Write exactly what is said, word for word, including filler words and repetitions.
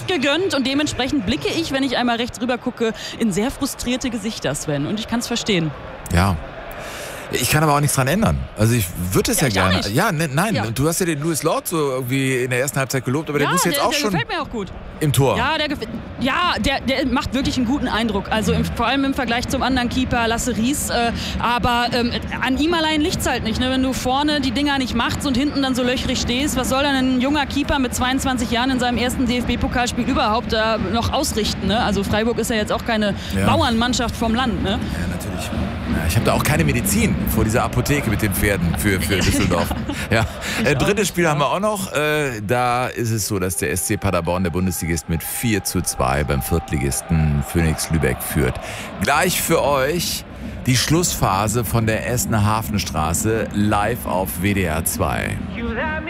gegönnt und dementsprechend blicke ich, wenn ich einmal rechts rüber gucke, in sehr frustrierte Gesichter, Sven. Und ich kann es verstehen. Ja. Ich kann aber auch nichts dran ändern. Also ich würde es ja, Ja, gerne. ich auch nicht. Ja, ne, nein, Ja. du hast ja den Louis Lord so irgendwie in der ersten Halbzeit gelobt, aber der ja, muss jetzt der, auch der schon gefällt mir auch gut. im Tor. Ja, der, gef- ja der, der macht wirklich einen guten Eindruck. Also im, vor allem im Vergleich zum anderen Keeper, Lasse Ries. Äh, aber ähm, an ihm allein liegt's halt nicht. Ne? Wenn du vorne die Dinger nicht machst und hinten dann so löchrig stehst, was soll dann ein junger Keeper mit zweiundzwanzig Jahren in seinem ersten D F B-Pokalspiel überhaupt äh, noch ausrichten? Ne? Also Freiburg ist ja jetzt auch keine Ja. Bauernmannschaft vom Land. Ne? Ja, natürlich. Ja, ich habe da auch keine Medizin vor dieser Apotheke mit den Pferden für, für Düsseldorf. Ja. Äh, drittes Spiel haben wir auch noch. Äh, da ist es so, dass der S C Paderborn, der Bundesligist, mit vier zu zwei beim Viertligisten Phoenix Lübeck führt. Gleich für euch die Schlussphase von der Essener Hafenstraße live auf W D R zwei.